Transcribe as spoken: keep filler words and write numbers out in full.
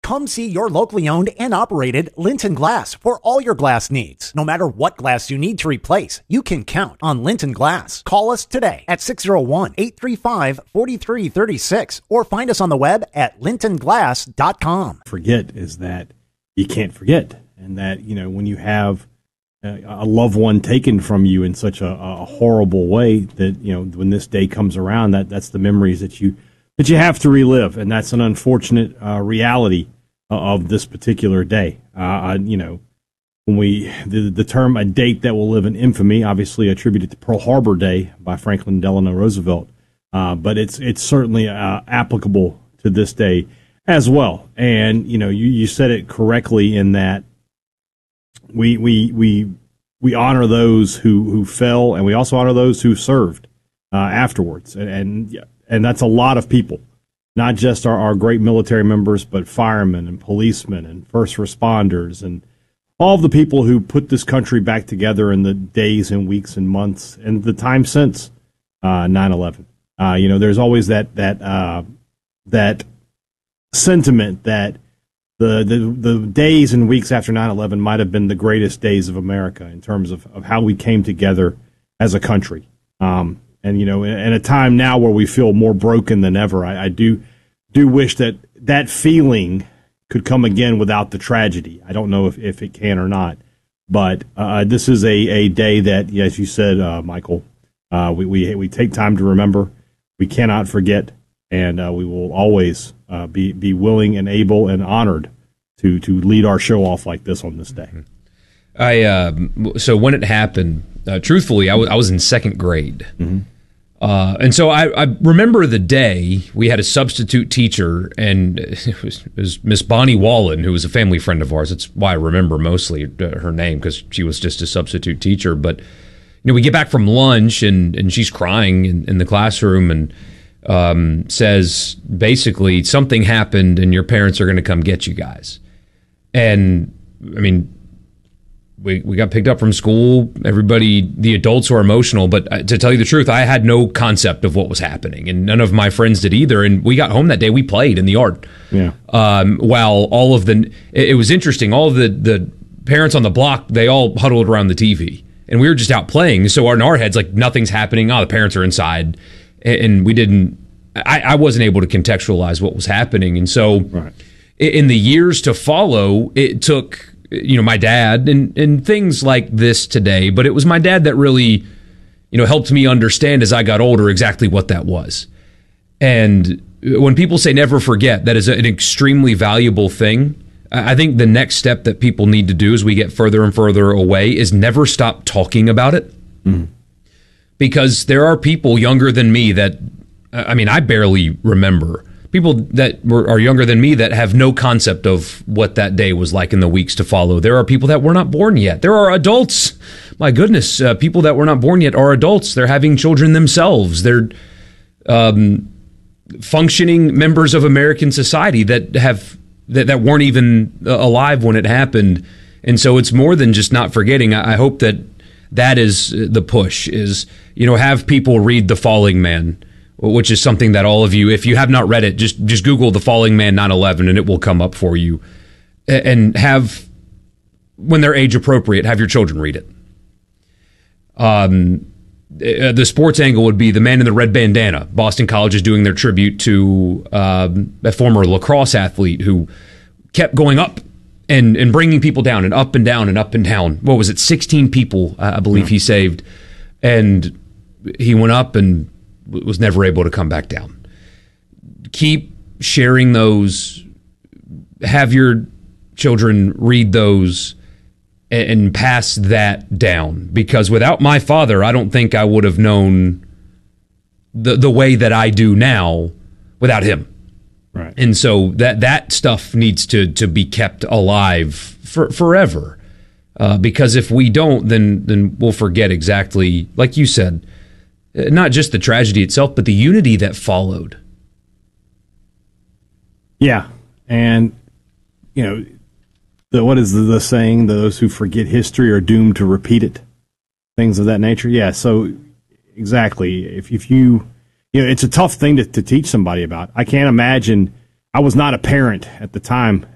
Come see your locally owned and operated Linton Glass for all your glass needs. No matter what glass you need to replace, you can count on Linton Glass. Call us today at six oh one, eight three five, four three three six or find us on the web at linton glass dot com. Forget is that you can't forget, and that, you know, when you have a, a loved one taken from you in such a, a horrible way, that, you know, when this day comes around, that that's the memories that you that you have to relive, and that's an unfortunate uh, reality of this particular day. Uh, you know, when we the, the term "a date that will live in infamy," obviously attributed to Pearl Harbor Day by Franklin Delano Roosevelt, uh, but it's it's certainly uh, applicable to this day as well. And you know, you, you said it correctly in that we we we we honor those who who fell, and we also honor those who served uh, afterwards, and, and and that's a lot of people. Not just our, our great military members, but firemen and policemen and first responders and all of the people who put this country back together in the days and weeks and months and the time since uh, nine eleven. Uh, you know, there's always that that uh, that sentiment that the, the the days and weeks after nine eleven might have been the greatest days of America in terms of, of how we came together as a country. Um, And, you know, in a time now where we feel more broken than ever, I, I do do wish that that feeling could come again without the tragedy. I don't know if, if it can or not. But uh, this is a, a day that, as you said, uh, Michael, uh, we, we we take time to remember. We cannot forget, and uh, we will always uh, be, be willing and able and honored to, to lead our show off like this on this day. I uh, So when it happened, uh, truthfully, I, w- I was in second grade. Mm-hmm. Uh, and so I, I remember the day we had a substitute teacher, and it was, it was Miss Bonnie Wallen, who was a family friend of ours. That's why I remember mostly her name, because she was just a substitute teacher. But, you know, we get back from lunch, and, and she's crying in, in the classroom and um, says, basically, something happened and your parents are going to come get you guys. And, I mean, We we got picked up from school. Everybody, the adults were emotional, but to tell you the truth, I had no concept of what was happening, and none of my friends did either. And we got home that day. We played in the yard. Yeah. Um, while all of the, it, it was interesting. All of the the parents on the block, they all huddled around the T V, and we were just out playing. So in our heads, like, nothing's happening. Oh, the parents are inside, and we didn't. I, I wasn't able to contextualize what was happening, and so right. in the years to follow, it took, you know, my dad and, and things like this today, but it was my dad that really, you know, helped me understand as I got older exactly what that was. And when people say never forget, that is an extremely valuable thing. I think the next step that people need to do as we get further and further away is never stop talking about it. Mm. Because there are people younger than me that, I mean, I barely remember. People that were, are younger than me that have no concept of what that day was like in the weeks to follow. There are people that were not born yet. There are adults. My goodness, uh, people that were not born yet are adults. They're having children themselves. They're um, functioning members of American society that have that, that weren't even alive when it happened. And so it's more than just not forgetting. I, I hope that that is the push, is, you know, have people read The Falling Man, which is something that all of you, if you have not read it, just just Google The Falling Man nine eleven and it will come up for you. And have, when they're age appropriate, have your children read it. Um, the sports angle would be The Man in the Red Bandana. Boston College is doing their tribute to um, a former lacrosse athlete who kept going up and, and bringing people down and up and down and up and down. What was it? sixteen people, I believe yeah. he saved. And he went up and was never able to come back down. Keep sharing those. Have your children read those and pass that down. Because without my father, I don't think I would have known the the way that I do now without him. Right. And so that that stuff needs to to be kept alive for forever. Uh, because if we don't, then then we'll forget exactly, like you said, not just the tragedy itself, but the unity that followed. Yeah. And, you know, the, what is the, the saying? Those who forget history are doomed to repeat it. Things of that nature. Yeah. So exactly. If, if you, you know, it's a tough thing to, to teach somebody about. I can't imagine. I was not a parent at the time